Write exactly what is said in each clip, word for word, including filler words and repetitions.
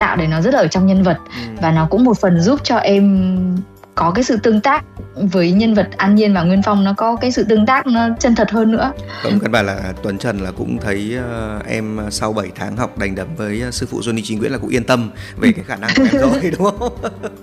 tạo để nó rất là ở trong nhân vật. Ừ. Và nó cũng một phần giúp cho em có cái sự tương tác với nhân vật An Nhiên và Nguyên Phong, nó có cái sự tương tác nó chân thật hơn nữa. Không, căn bản là Tuấn Trần là cũng thấy uh, em sau bảy tháng học đành đấm với uh, sư phụ Johnny Chí Nguyễn là cũng yên tâm về cái khả năng của em rồi, đúng không?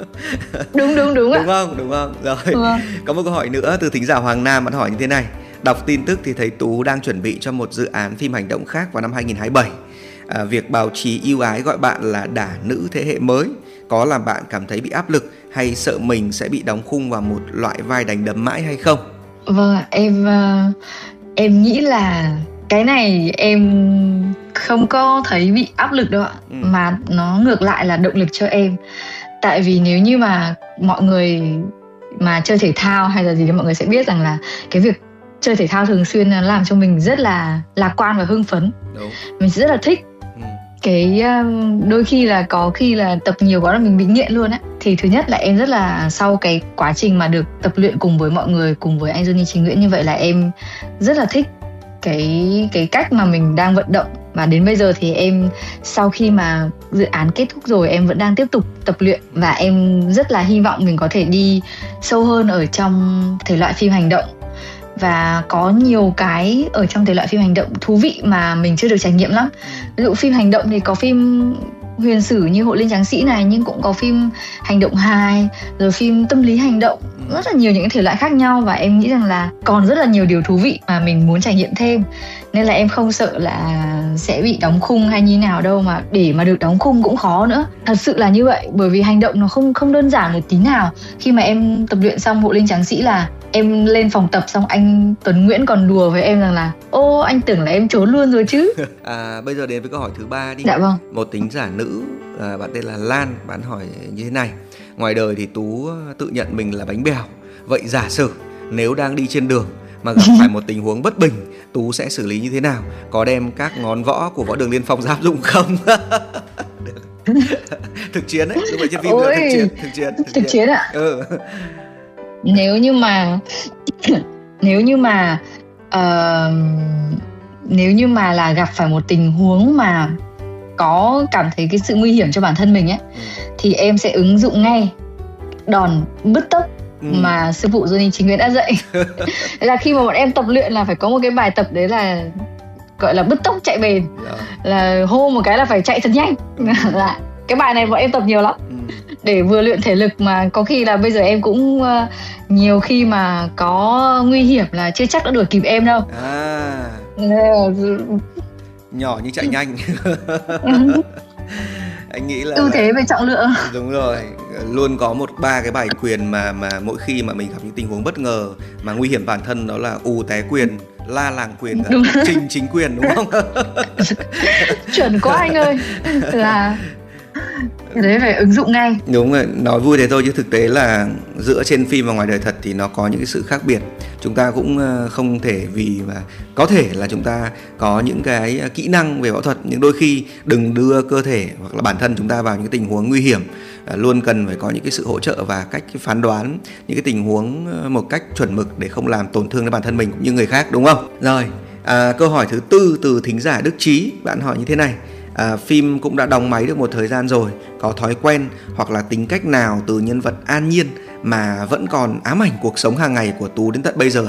Đúng đúng đúng ạ. Đúng không? Đúng không? Rồi. Đúng không? Có một câu hỏi nữa từ thính giả Hoàng Nam, bạn hỏi như thế này: đọc tin tức thì thấy Tú đang chuẩn bị cho một dự án phim hành động khác vào năm hai không hai bảy. À, việc báo chí ưu ái gọi bạn là đả nữ thế hệ mới có làm bạn cảm thấy bị áp lực hay sợ mình sẽ bị đóng khung vào một loại vai đánh đấm mãi hay không? Vâng ạ, em uh, em nghĩ là cái này em không có thấy bị áp lực đâu ạ. Ừ. Mà nó ngược lại là động lực cho em. Tại vì nếu như mà mọi người mà chơi thể thao hay là gì thì mọi người sẽ biết rằng là cái việc chơi thể thao thường xuyên nó làm cho mình rất là lạc quan và hưng phấn. Đúng. Mình rất là thích. Ừ. Cái đôi khi là có khi là tập nhiều quá là mình bị nghiện luôn á. Thì thứ nhất là em rất là, sau cái quá trình mà được tập luyện cùng với mọi người, cùng với anh Johnny Chí Nguyễn như vậy, là em rất là thích cái cái cách mà mình đang vận động. Và đến bây giờ thì em, sau khi mà dự án kết thúc rồi, em vẫn đang tiếp tục tập luyện. Và em rất là hy vọng mình có thể đi sâu hơn ở trong thể loại phim hành động. Và có nhiều cái ở trong thể loại phim hành động thú vị mà mình chưa được trải nghiệm lắm. Ví dụ phim hành động thì có phim huyền sử như Hội Linh Tráng Sĩ này, nhưng cũng có phim hành động hài, rồi phim tâm lý hành động, rất là nhiều những thể loại khác nhau. Và em nghĩ rằng là còn rất là nhiều điều thú vị mà mình muốn trải nghiệm thêm. Nên là em không sợ là sẽ bị đóng khung hay như nào đâu, mà để mà được đóng khung cũng khó nữa. Thật sự là như vậy, bởi vì hành động nó không không đơn giản một tí nào. Khi mà em tập luyện xong Hội Linh Tráng Sĩ là em lên phòng tập xong anh Tuấn Nguyễn còn đùa với em rằng là ô, anh tưởng là em trốn luôn rồi chứ. À, bây giờ đến với câu hỏi thứ ba đi. Dạ vâng. Một thính giả nữ, à, bạn tên là Lan, bạn hỏi như thế này: ngoài đời thì Tú tự nhận mình là bánh bèo. Vậy giả sử nếu đang đi trên đường mà gặp phải một tình huống bất bình, Tú sẽ xử lý như thế nào? Có đem các ngón võ của võ đường Liên Phong giáp dụng không? Thực chiến đấy, đúng vậy, trên phim là thực chiến, thực chiến, thực, thực chiến ạ. Ừ. Nếu như mà nếu như mà uh, nếu như mà là gặp phải một tình huống mà có cảm thấy cái sự nguy hiểm cho bản thân mình ấy, ừ. thì em sẽ ứng dụng ngay đòn bứt tốc ừ. mà sư phụ Johnny Chí Nguyễn đã dạy. Là khi mà bọn em tập luyện là phải có một cái bài tập đấy là gọi là bứt tốc chạy bền, yeah. là hô một cái là phải chạy thật nhanh. Là cái bài này bọn em tập nhiều lắm. Ừ. Để vừa luyện thể lực mà có khi là bây giờ em cũng uh, nhiều khi mà có nguy hiểm là chưa chắc đã đuổi kịp em đâu. À. Nhỏ nhưng chạy nhanh. Anh nghĩ là ưu thế về trọng lượng. Đúng rồi, luôn có một ba cái bài quyền mà mà mỗi khi mà mình gặp những tình huống bất ngờ mà nguy hiểm bản thân, đó là ù té quyền, la làng quyền, trình chính quyền, đúng không? Chuẩn quá anh ơi. Là cái đấy phải ứng dụng ngay. Đúng rồi, nói vui thế thôi chứ thực tế là giữa trên phim và ngoài đời thật thì nó có những cái sự khác biệt. Chúng ta cũng không thể vì mà có thể là chúng ta có những cái kỹ năng về võ thuật, nhưng đôi khi đừng đưa cơ thể hoặc là bản thân chúng ta vào những tình huống nguy hiểm. Luôn cần phải có những cái sự hỗ trợ và cách phán đoán những cái tình huống một cách chuẩn mực để không làm tổn thương đến bản thân mình cũng như người khác, đúng không? Rồi, à, câu hỏi thứ tư từ thính giả Đức Trí, bạn hỏi như thế này: À, phim cũng đã đóng máy được một thời gian rồi, có thói quen hoặc là tính cách nào từ nhân vật An Nhiên mà vẫn còn ám ảnh cuộc sống hàng ngày của Tú đến tận bây giờ?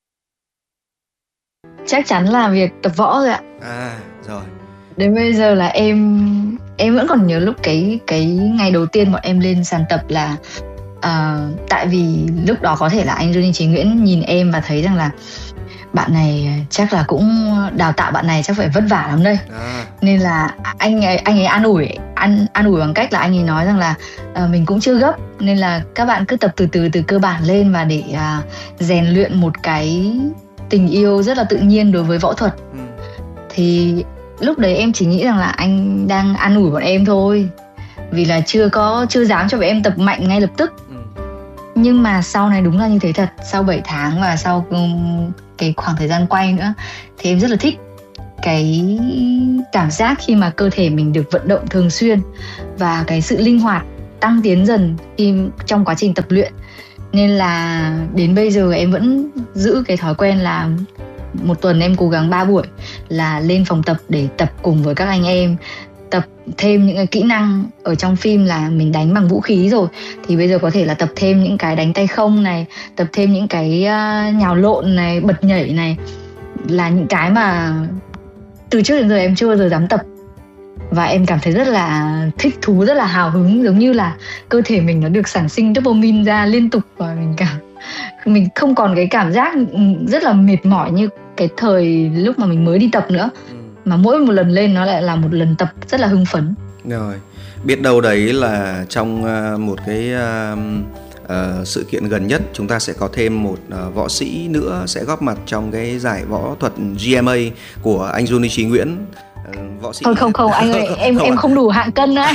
Chắc chắn là việc tập võ rồi ạ. À, rồi. Đến bây giờ là em em vẫn còn nhớ lúc cái cái ngày đầu tiên bọn em lên sàn tập là uh, tại vì lúc đó có thể là anh Johnny Chí Nguyễn nhìn em và thấy rằng là bạn này chắc là cũng đào tạo bạn này chắc phải vất vả lắm đây. À. Nên là anh ấy anh ấy an ủi an an ủi bằng cách là anh ấy nói rằng là uh, mình cũng chưa gấp, nên là các bạn cứ tập từ từ từ cơ bản lên và để uh, rèn luyện một cái tình yêu rất là tự nhiên đối với võ thuật. Ừ. Thì lúc đấy em chỉ nghĩ rằng là anh đang an ủi bọn em thôi, vì là chưa có chưa dám cho bọn em tập mạnh ngay lập tức. Ừ. Nhưng mà sau này đúng là như thế thật. Sau bảy tháng và sau um, cái khoảng thời gian quay nữa thì em rất là thích cái cảm giác khi mà cơ thể mình được vận động thường xuyên và cái sự linh hoạt tăng tiến dần khi trong quá trình tập luyện. Nên là đến bây giờ em vẫn giữ cái thói quen là một tuần em cố gắng ba buổi là lên phòng tập để tập cùng với các anh em. tập thêm những cái kỹ năng ở trong phim là mình đánh bằng vũ khí rồi, thì bây giờ có thể là tập thêm những cái đánh tay không này, tập thêm những cái uh, nhào lộn này, bật nhảy này, là những cái mà từ trước đến giờ em chưa bao giờ dám tập. Và em cảm thấy rất là thích thú, rất là hào hứng, giống như là cơ thể mình nó được sản sinh dopamine ra liên tục, và mình cảm mình không còn cái cảm giác rất là mệt mỏi như cái thời lúc mà mình mới đi tập nữa, mà mỗi một lần lên nó lại là một lần tập rất là hưng phấn. Rồi, biết đâu đấy là trong uh, một cái uh, uh, sự kiện gần nhất chúng ta sẽ có thêm một uh, võ sĩ nữa sẽ góp mặt trong cái giải võ thuật giê em a của anh Junichi Nguyễn. Uh, võ sĩ Thôi không không anh ơi, em không em à? Không đủ hạng cân đó anh.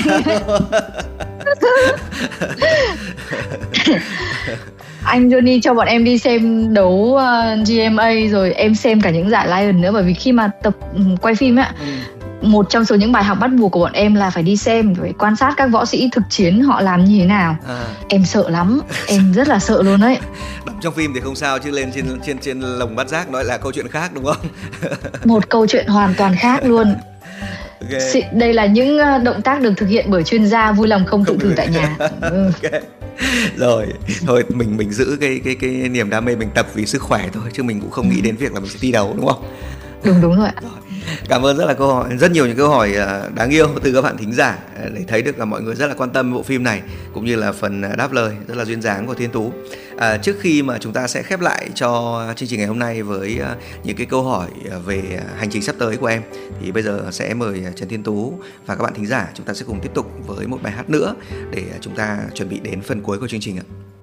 Anh Johnny cho bọn em đi xem đấu uh, giê em a rồi em xem cả những giải Lion nữa, bởi vì khi mà tập um, quay phim á, ừ. một trong số những bài học bắt buộc của bọn em là phải đi xem, phải quan sát các võ sĩ thực chiến họ làm như thế nào. À. Em sợ lắm, em rất là sợ luôn đấy. Đọc trong phim thì không sao, chứ lên trên trên trên lồng bát giác nói là câu chuyện khác đúng không? Một câu chuyện hoàn toàn khác luôn. Okay. Đây là những động tác được thực hiện bởi chuyên gia, vui lòng không, không tự thử tại nhà. Ừ. Okay. Rồi, thôi mình mình giữ cái cái cái niềm đam mê, mình tập vì sức khỏe thôi, chứ mình cũng không nghĩ đến việc là mình sẽ thi đấu, đúng không? Đúng đúng rồi. Rồi. Cảm ơn rất là câu hỏi, rất nhiều những câu hỏi đáng yêu từ các bạn thính giả, để thấy được là mọi người rất là quan tâm bộ phim này, cũng như là phần đáp lời rất là duyên dáng của Thiên Tú. À, trước khi mà chúng ta sẽ khép lại cho chương trình ngày hôm nay với những cái câu hỏi về hành trình sắp tới của em, thì bây giờ sẽ mời Trần Thiên Tú và các bạn thính giả chúng ta sẽ cùng tiếp tục với một bài hát nữa để chúng ta chuẩn bị đến phần cuối của chương trình ạ.